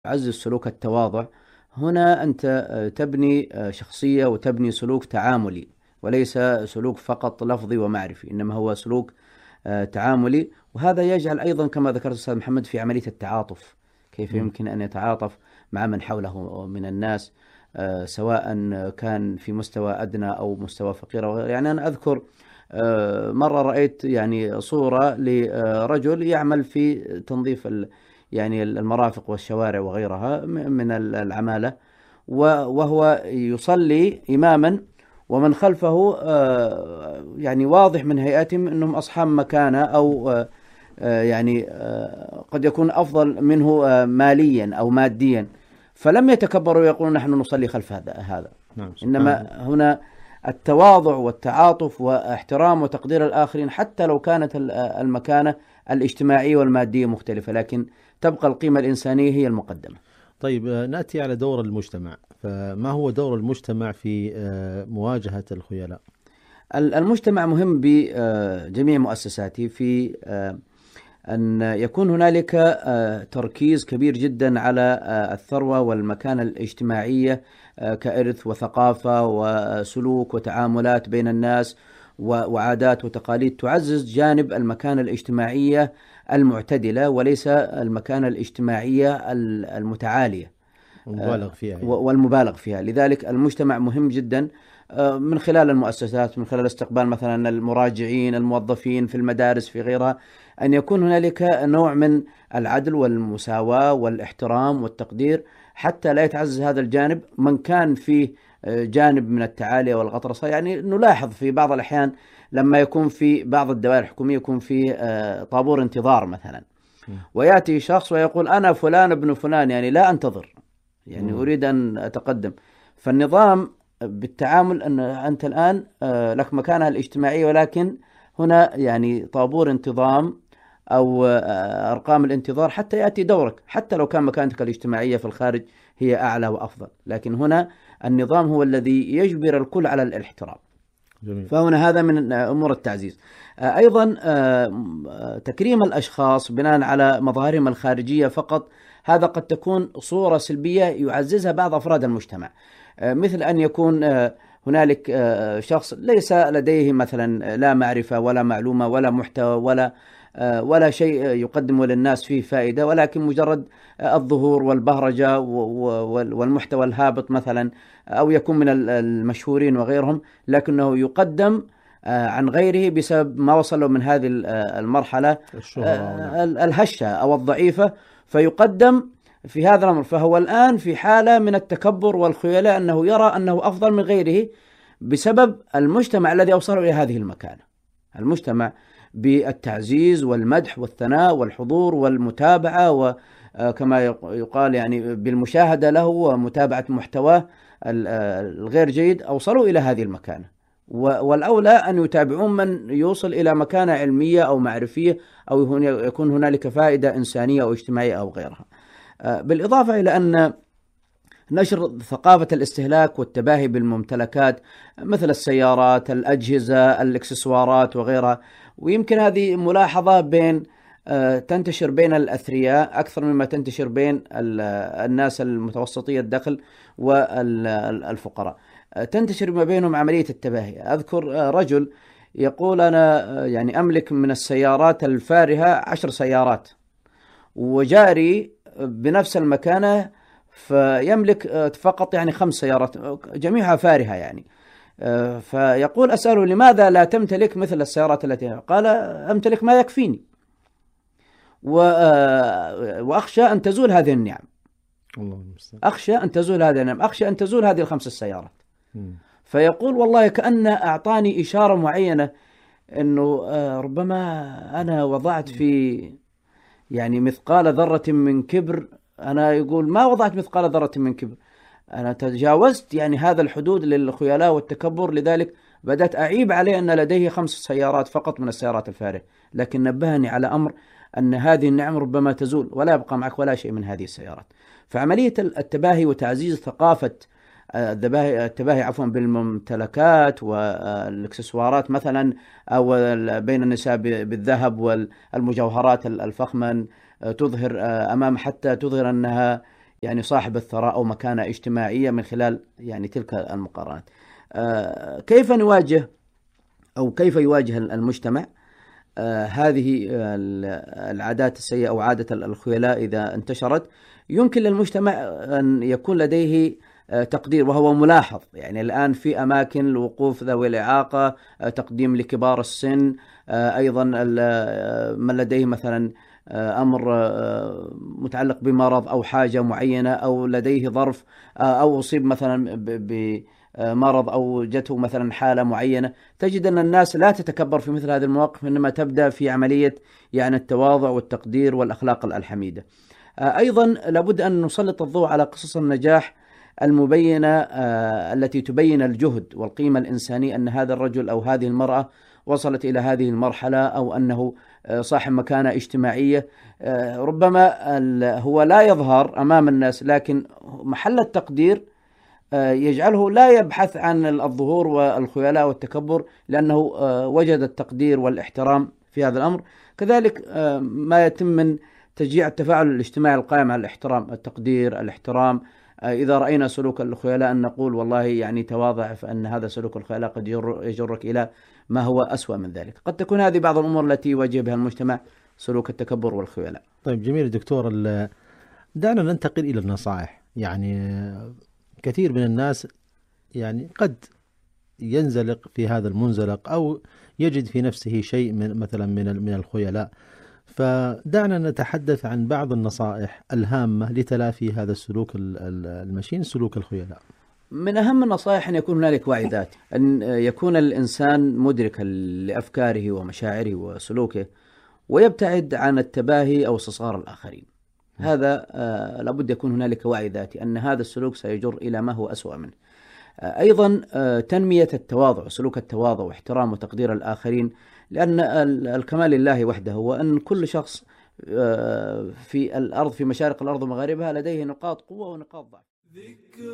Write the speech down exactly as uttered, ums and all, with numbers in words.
تعزز سلوك التواضع. هنا أنت تبني شخصية وتبني سلوك تعاملي، وليس سلوك فقط لفظي ومعرفي، إنما هو سلوك تعاملي. وهذا يجعل أيضا كما ذكرت أستاذ محمد في عملية التعاطف، كيف مم. يمكن أن يتعاطف مع من حوله من الناس، سواء كان في مستوى أدنى أو مستوى فقير أو غيره. يعني أنا أذكر مرة رأيت يعني صورة لرجل يعمل في تنظيف يعني المرافق والشوارع وغيرها من العمالة، وهو يصلي إماما، ومن خلفه يعني واضح من هيئتهم أنهم أصحاب مكانة، أو يعني قد يكون أفضل منه ماليا أو ماديا، فلم يتكبروا ويقولون نحن نصلي خلف هذا هذا نعم، سبحان الله. إنما هنا التواضع والتعاطف واحترام وتقدير الآخرين، حتى لو كانت المكانة الاجتماعية والمادية مختلفة، لكن تبقى القيمة الإنسانية هي المقدمة. طيب، آه، نأتي على دور المجتمع. فما هو دور المجتمع في آه، مواجهة الخيلاء؟ المجتمع مهم بجميع مؤسساته في أن يكون هنالك تركيز كبير جدا على الثروة والمكانة الاجتماعية كإرث وثقافة وسلوك وتعاملات بين الناس وعادات وتقاليد تعزز جانب المكانة الاجتماعية المعتدلة، وليس المكانة الاجتماعية المتعالية مبالغ فيها يعني. والمبالغ فيها. لذلك المجتمع مهم جدا من خلال المؤسسات، من خلال استقبال مثلا المراجعين، الموظفين في المدارس، في غيرها، أن يكون هنالك نوع من العدل والمساواة والاحترام والتقدير، حتى لا يتعزز هذا الجانب. من كان فيه جانب من التعالي والغطرسة، يعني نلاحظ في بعض الأحيان لما يكون في بعض الدوائر الحكومية يكون في طابور انتظار مثلا، ويأتي شخص ويقول أنا فلان ابن فلان، يعني لا أنتظر، يعني مم. أريد أن أتقدم. فالنظام بالتعامل أن أنت الآن لك مكانها الاجتماعية، ولكن هنا يعني طابور انتظام أو أرقام الانتظار حتى يأتي دورك، حتى لو كان مكانتك الاجتماعية في الخارج هي أعلى وأفضل، لكن هنا النظام هو الذي يجبر الكل على الاحترام. جميل. فهنا هذا من أمور التعزيز. أيضا تكريم الأشخاص بناء على مظاهرهم الخارجية فقط، هذا قد تكون صورة سلبية يعززها بعض أفراد المجتمع، مثل أن يكون هنالك شخص ليس لديه مثلا لا معرفة ولا معلومة ولا محتوى ولا ولا شيء يقدمه للناس فيه فائدة، ولكن مجرد الظهور والبهرجة والمحتوى الهابط مثلا، أو يكون من المشهورين وغيرهم، لكنه يقدم عن غيره بسبب ما وصلوا من هذه المرحلة الشهرة. نعم. الهشة أو الضعيفة، فيقدم في هذا الأمر. فهو الآن في حالة من التكبر والخيلاء، أنه يرى أنه أفضل من غيره بسبب المجتمع الذي أوصله إلى هذه المكانة. المجتمع بالتعزيز والمدح والثناء والحضور والمتابعة، وكما يقال يعني بالمشاهدة له ومتابعة محتواه الغير جيد، أوصلوا إلى هذه المكانة. والأولى أن يتابعون من يوصل إلى مكانة علمية أو معرفية، أو يكون هنالك فائدة إنسانية أو اجتماعية أو غيرها. بالإضافة إلى أن نشر ثقافة الاستهلاك والتباهي بالممتلكات مثل السيارات، الأجهزة، الإكسسوارات وغيرها، ويمكن هذه ملاحظة بين تنتشر بين الأثرياء أكثر مما تنتشر بين الناس المتوسطي الدخل والفقراء، تنتشر ما بينهم عملية التباهي. أذكر رجل يقول أنا يعني أملك من السيارات الفارهة عشر سيارات، وجاري بنفس المكانة فيملك فقط يعني خمس سيارات جميعها فارهة يعني. فيقول أسأله لماذا لا تمتلك مثل السيارات التي؟ قال أمتلك ما يكفيني، وأخشى أن تزول هذه النعم. الله المستعان. أخشى أن تزول هذه النعم، أخشى أن تزول هذه الخمس السيارات. مم. فيقول والله كأن أعطاني إشارة معينة أنه ربما أنا وضعت في يعني مثقال ذرة من كبر. أنا يقول ما وضعت مثقال ذرة من كبر، أنا تجاوزت يعني هذا الحدود للخيلاء والتكبر، لذلك بدأت أعيب عليه أن لديه خمس سيارات فقط من السيارات الفارهة، لكن نبهني على أمر أن هذه النعم ربما تزول ولا يبقى معك ولا شيء من هذه السيارات. فعملية التباهي وتعزيز ثقافة التباهي عفوا بالممتلكات والاكسسوارات مثلا، أو بين النساء بالذهب والمجوهرات الفخمة تظهر أمام، حتى تظهر أنها يعني صاحب الثراء أو مكانة اجتماعية من خلال يعني تلك المقارنات. كيف نواجه أو كيف يواجه المجتمع هذه العادات السيئة أو عادة الخيلاء إذا انتشرت؟ يمكن للمجتمع أن يكون لديه تقدير وهو ملاحظ. يعني الآن في أماكن لوقوف ذوي الإعاقة، تقديم لكبار السن، أيضا من لديه مثلا أمر متعلق بمرض أو حاجة معينة أو لديه ظرف أو أصيب مثلا بمرض أو جته مثلا حالة معينة، تجد أن الناس لا تتكبر في مثل هذه المواقف، إنما تبدأ في عملية يعني التواضع والتقدير والأخلاق الحميدة. أيضا لابد أن نسلط الضوء على قصص النجاح المبينة التي تبين الجهد والقيمة الإنسانية، أن هذا الرجل أو هذه المرأة وصلت إلى هذه المرحلة، أو أنه صاحب مكانة اجتماعية. ربما هو لا يظهر أمام الناس، لكن محل التقدير يجعله لا يبحث عن الظهور والخيلاء والتكبر، لأنه وجد التقدير والاحترام في هذا الأمر. كذلك ما يتم من تشجيع التفاعل الاجتماعي القائم على الاحترام، التقدير، الاحترام. إذا رأينا سلوك الخيلاء أن نقول والله يعني تواضع، فأن هذا سلوك الخيلاء قد يجرك إلى ما هو أسوأ من ذلك. قد تكون هذه بعض الأمور التي يواجه بها المجتمع سلوك التكبر والخيلاء. طيب جميل دكتور، دعنا ننتقل إلى النصائح. يعني كثير من الناس يعني قد ينزلق في هذا المنزلق أو يجد في نفسه شيء من مثلا من من الخيلاء، فدعنا نتحدث عن بعض النصائح الهامة لتلافي هذا السلوك المشين، سلوك الخيلاء. من أهم النصائح أن يكون هنالك وعي ذاتي، أن يكون الإنسان مدركا لأفكاره ومشاعره وسلوكه، ويبتعد عن التباهي أو استصغار الآخرين. هذا آه لابد يكون هنالك وعي ذاتي أن هذا السلوك سيجر إلى ما هو أسوأ منه. آه أيضا آه تنمية التواضع، سلوك التواضع واحترام وتقدير الآخرين، لأن الكمال لله وحده، وأن كل شخص آه في الأرض، في مشارق الأرض ومغاربها، لديه نقاط قوة ونقاط ضعف.